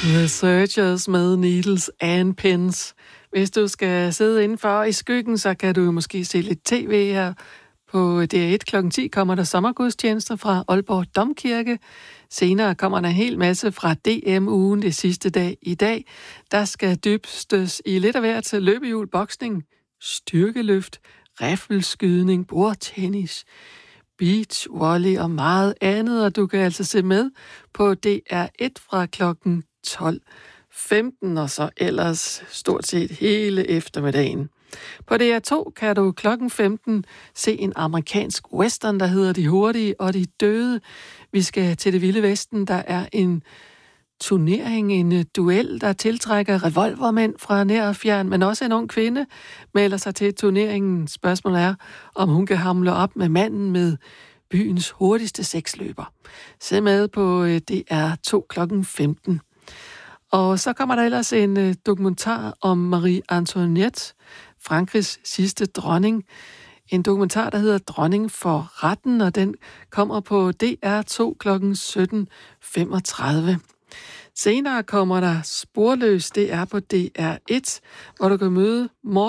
The Searchers med Needles and Pins. Hvis du skal sidde indenfor i skyggen, så kan du måske se lidt tv her. På DR1 kl. 10 kommer der sommergudstjenester fra Aalborg Domkirke. Senere kommer der en hel masse fra DM-ugen det sidste dag i dag. Der skal dybstes i lidt af hvert til løbehjul, boksning, styrkeløft, riffelskydning, bordtennis, beach, volley og meget andet. Og du kan altså se med på DR1 fra klokken 12.15 og så ellers stort set hele eftermiddagen. På DR2 kan du klokken 15 se en amerikansk western, der hedder De Hurtige og de Døde. Vi skal til det vilde vesten. Der er en turnering, en duel, der tiltrækker revolvermænd fra nær og fjern, men også en ung kvinde melder sig til turneringen. Spørgsmålet er, om hun kan hamle op med manden med byens hurtigste seksløber. Se med på DR2 klokken 15. Og så kommer der ellers en dokumentar om Marie Antoinette, Frankrigs sidste dronning. En dokumentar, der hedder Dronning for retten, og den kommer på DR2 kl. 17.35. Senere kommer der Sporløs, det er på DR1, hvor du kan møde